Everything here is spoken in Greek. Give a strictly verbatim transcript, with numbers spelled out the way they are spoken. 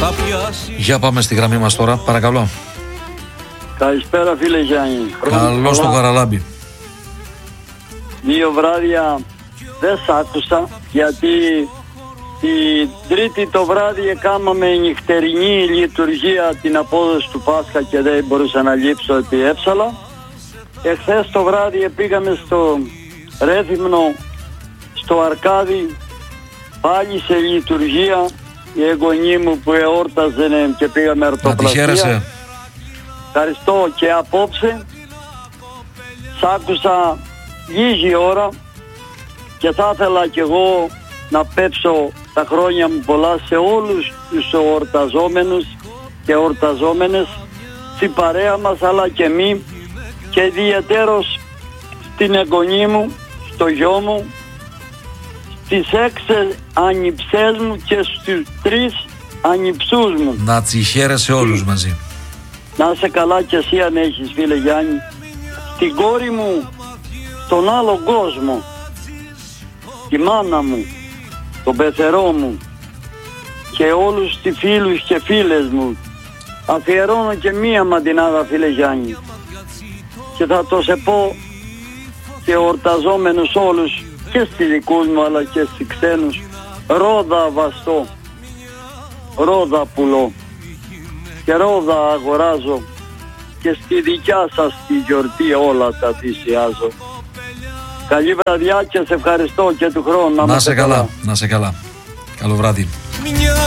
Για πάμε στη γραμμή μας τώρα, παρακαλώ. Καλησπέρα φίλε Γιάννη. Καλώς το Καραλάμπη. Δύο βράδια δεν σ' άκουσα γιατί την Τρίτη το βράδυ έκαναμε νυχτερινή λειτουργία την απόδοση του Πάσχα και δεν μπορούσα να λείψω επί Έψαλα. Εχθές το βράδυ πήγαμε στο Ρέθυμνο, στο Αρκάδι, πάλι σε λειτουργία. Οι εγγονοί μου που εόρταζαν και πήγαμε αρτοπλασία. Να τη χαίρεσαι. Ευχαριστώ. Και απόψε σ' άκουσα λίγη ώρα και θα ήθελα κι εγώ να πέψω τα χρόνια μου πολλά σε όλους τους εορταζόμενους και εορταζόμενες στην παρέα μας, αλλά και μη, και ιδιαιτέρως στην εγγονή μου, στο γιο μου, στις έξι ανιψές μου και στους τρεις ανιψούς μου. Να τσιχαίρεσαι όλους μαζί. Να είσαι καλά κι εσύ αν έχεις φίλε Γιάννη. Την κόρη μου, τον άλλο κόσμο, τη μάνα μου, τον πεθερό μου και όλους τους φίλους και φίλες μου. Αφιερώνω και μία μαντινάδα φίλε Γιάννη και θα το σε πω και εορταζόμενους όλους και στις δικούς μου αλλά και στις ξένους. Ρόδα βαστώ, ρόδα πουλώ και ρόδα αγοράζω και στη δικιά σας τη γιορτή όλα τα θυσιάζω. Καλή βραδιά και σε ευχαριστώ και του χρόνου. Να σε καλά, να σε καλά. Καλό βράδυ.